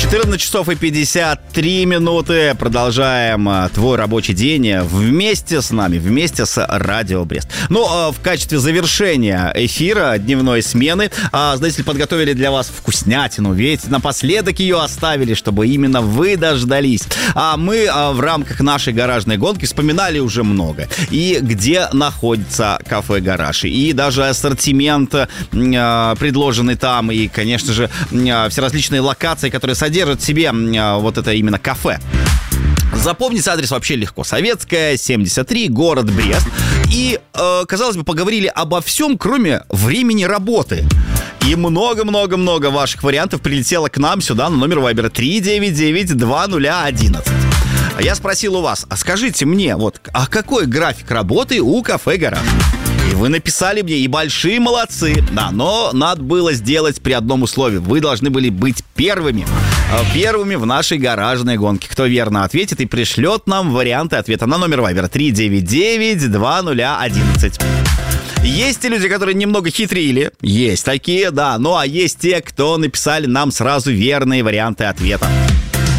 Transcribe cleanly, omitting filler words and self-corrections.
14 часов и 53 минуты. Продолжаем твой рабочий день вместе с нами, вместе с Радио Брест. Ну, в качестве завершения эфира дневной смены знаете ли, подготовили для вас вкуснятину, ведь напоследок ее оставили, чтобы именно вы дождались. А мы в рамках нашей гаражной гонки вспоминали уже много. И где находится кафе «Гараж», и даже ассортимент, предложенный там, и, конечно же, все различные локации, которые содержат в себе вот это именно кафе. Запомнить адрес вообще легко. Советская, 73, город Брест. И, казалось бы, поговорили обо всем, кроме времени работы. И много-много-много ваших вариантов прилетело к нам сюда на номер Вайбера 399-2011. Я спросил у вас, а скажите мне, вот, а какой график работы у кафе «Гараж»? И вы написали мне, и большие молодцы. Да, но надо было сделать при одном условии. Вы должны были быть первыми в нашей гаражной гонке. Кто верно ответит и пришлет нам варианты ответа на номер Вайбера 399-2011. Есть те люди, которые немного хитрили. Есть такие, да. Ну, а есть те, кто написали нам сразу верные варианты ответа.